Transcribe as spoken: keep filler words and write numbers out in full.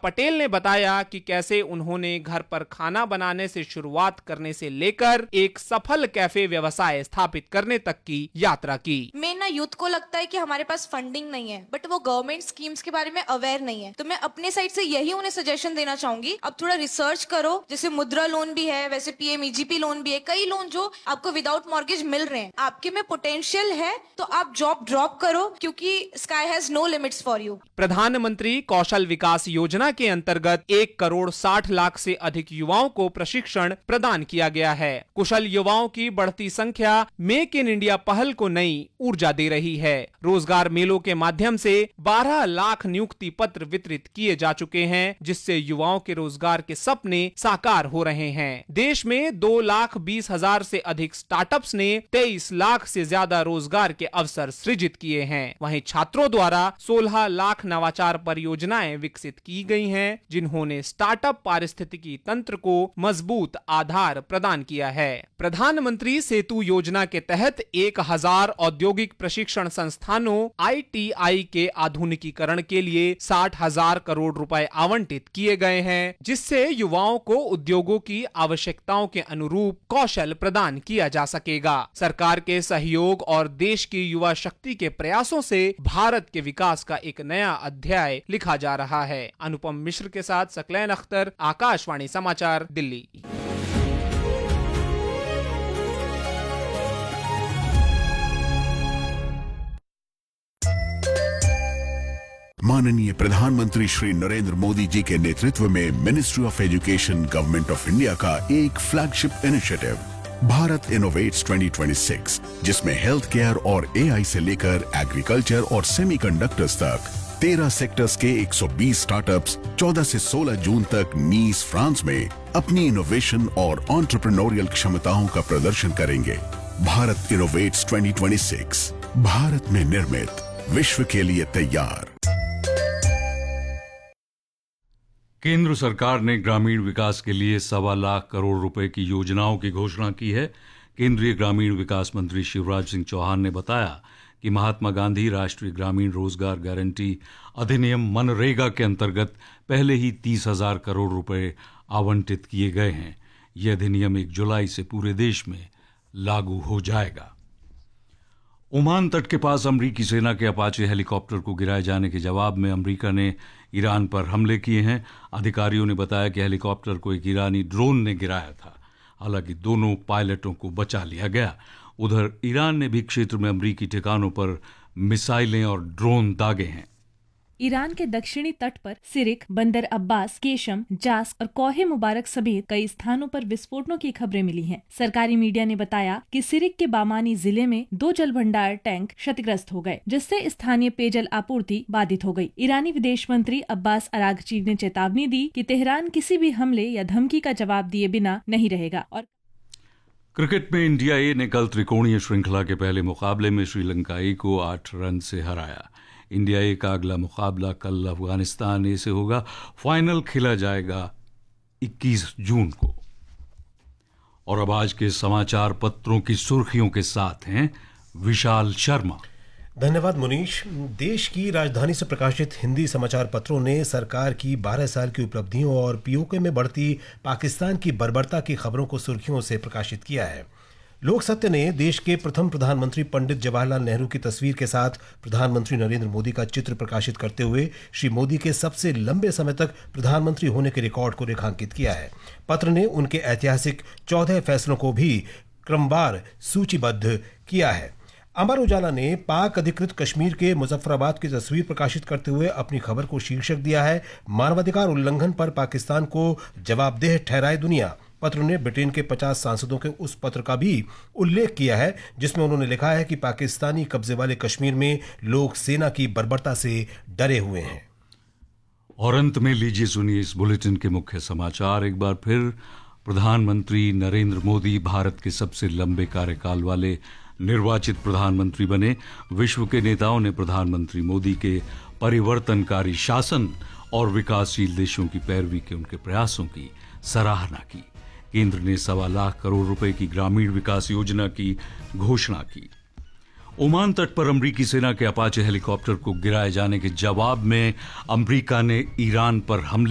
पटेल ने बताया कि कैसे उन्होंने घर पर खाना बनाने से शुरुआत करने से लेकर एक सफल कैफे व्यवसाय स्थापित करने तक की यात्रा की। मैं ना यूथ को लगता है कि हमारे पास फंडिंग नहीं है, बट वो गवर्नमेंट स्कीम्स के बारे में अवेयर नहीं है, तो मैं अपने साइड से यही उन्हें सजेशन देना चाहूंगी, अब थोड़ा रिसर्च करो। जैसे मुद्रा लोन भी है, वैसे पीएम ईजीपी लोन भी है, कई लोन जो आपको विदाउट मॉर्गेज मिल रहे हैं। आपके में पोटेंशियल है तो आप जॉब ड्रॉप करो, क्योंकि sky has no limits for you. प्रधानमंत्री कौशल विकास योजना के अंतर्गत एक करोड़ साठ लाख से अधिक युवाओं को प्रशिक्षण प्रदान किया गया है। कुशल युवाओं की बढ़ती संख्या मेक इन इंडिया पहल को नई ऊर्जा दे रही है। रोजगार मेलों के माध्यम से बारह लाख नियुक्ति पत्र वितरित किए जा चुके हैं, जिससे युवाओं के रोजगार के सपने साकार हो रहे हैं। देश में दो लाख बीस हजार से अधिक स्टार्टअप्स ने तेईस लाख से ज्यादा रोजगार के अवसर सृजित किए हैं। वहीं छात्रों द्वारा सोलह लाख नवाचार परियोजनाएं विकसित की गई हैं, जिन्होंने स्टार्टअप पारिस्थितिकी तंत्र को मजबूत आधार प्रदान किया है। प्रधानमंत्री सेतु योजना के तहत एक हजार औद्योगिक प्रशिक्षण संस्थानों आईटीआई के आधुनिकीकरण के लिए साठ हजार करोड़ रुपए आवंटित किए गए हैं, जिससे युवाओं को उद्योगों की आवश्यकताओं के अनुरूप कौशल प्रदान किया जा सकेगा। सरकार के सहयोग और देश की युवा शक्ति के प्रयासों से भारत के विकास का एक नया अध्याय लिखा जा रहा है। अनुपम मिश्र के साथ सकलैन अख्तर, आकाशवाणी समाचार, दिल्ली। माननीय प्रधानमंत्री श्री नरेंद्र मोदी जी के नेतृत्व में ministry of education government of India का एक flagship initiative Bharat innovates twenty twenty six, जिसमें हेल्थ केयर और एआई से लेकर एग्रीकल्चर और सेमीकंडक्टर्स तक तेरह सेक्टर्स के एक सौ बीस स्टार्टअप्स चौदह से सोलह जून तक नीस, फ्रांस में अपनी इनोवेशन और एंटरप्रेन्योरियल क्षमताओं का प्रदर्शन करेंगे। Bharat innovates twenty twenty six, Bharat में निर्मित, विश्व के लिए तैयार। केंद्र सरकार ने ग्रामीण विकास के लिए सवा लाख करोड़ रुपए की योजनाओं की घोषणा की है। केंद्रीय ग्रामीण विकास मंत्री शिवराज सिंह चौहान ने बताया कि महात्मा गांधी राष्ट्रीय ग्रामीण रोजगार गारंटी अधिनियम मनरेगा के अंतर्गत पहले ही तीस हजार करोड़ रुपए आवंटित किए गए हैं। यह अधिनियम एक जुलाई से पूरे देश में लागू हो जाएगा। ओमान तट के पास अमरीकी सेना के अपाचे हेलीकॉप्टर को गिराए जाने के जवाब में अमरीका ने ईरान पर हमले किए हैं। अधिकारियों ने बताया कि हेलीकॉप्टर को एक ईरानी ड्रोन ने गिराया था। हालांकि दोनों पायलटों को बचा लिया गया। उधर ईरान ने भी क्षेत्र में अमरीकी ठिकानों पर मिसाइलें और ड्रोन दागे हैं। ईरान के दक्षिणी तट पर सिरिक, बंदर अब्बास, केशम, जास और कोहे मुबारक समेत कई स्थानों पर विस्फोटों की खबरें मिली हैं। सरकारी मीडिया ने बताया कि सिरिक के बामानी जिले में दो जल भंडार टैंक क्षतिग्रस्त हो गए, जिससे स्थानीय पेयजल आपूर्ति बाधित हो गई। ईरानी विदेश मंत्री अब्बास अरागची ने चेतावनी दी कि तेहरान किसी भी हमले या धमकी का जवाब दिए बिना नहीं रहेगा। और क्रिकेट में इंडिया ए ने कल त्रिकोणीय श्रृंखला के पहले मुकाबले में श्रीलंका ए को आठ रन से हराया। इंडिया ए का अगला मुकाबला कल अफगानिस्तान ए से होगा। फाइनल खेला जाएगा इक्कीस जून को। और अब आज के समाचार पत्रों की सुर्खियों के साथ हैं विशाल शर्मा। धन्यवाद मुनीश। देश की राजधानी से प्रकाशित हिंदी समाचार पत्रों ने सरकार की बारह साल की उपलब्धियों और पीओके में बढ़ती पाकिस्तान की बर्बरता की खबरों को सुर्खियों से प्रकाशित किया है। लोक सत्य ने देश के प्रथम प्रधानमंत्री पंडित जवाहरलाल नेहरू की तस्वीर के साथ प्रधानमंत्री नरेंद्र मोदी का चित्र प्रकाशित करते हुए श्री मोदी के सबसे लंबे समय तक प्रधानमंत्री होने के रिकॉर्ड को रेखांकित किया है। पत्र ने उनके ऐतिहासिक चौदह फैसलों को भी क्रमवार सूचीबद्ध किया है। अमर उजाला ने पाक अधिकृत कश्मीर के मुजफ्फराबाद की तस्वीर प्रकाशित करते हुए अपनी खबर को शीर्षक दिया है, मानवाधिकार उल्लंघन पर पाकिस्तान को जवाबदेह ठहराए दुनिया। पत्र ने ब्रिटेन के पचास सांसदों के उस पत्र का भी उल्लेख किया है जिसमें उन्होंने लिखा है कि पाकिस्तानी कब्जे वाले कश्मीर में लोग सेना की बर्बरता से डरे हुए हैं। और अंत में लीजिए सुनिए इस बुलेटिन के मुख्य समाचार एक बार फिर। प्रधानमंत्री नरेंद्र मोदी भारत के सबसे लंबे कार्यकाल वाले निर्वाचित प्रधानमंत्री बने। विश्व के नेताओं ने प्रधानमंत्री मोदी के परिवर्तनकारी शासन और विकासशील देशों की पैरवी के उनके प्रयासों की सराहना की। केंद्र ने सवा लाख करोड़ रुपए की ग्रामीण विकास योजना की घोषणा की। ओमान तट पर अमेरिकी सेना के अपाचे हेलीकॉप्टर को गिराए जाने के जवाब में अमेरिका ने ईरान पर हमले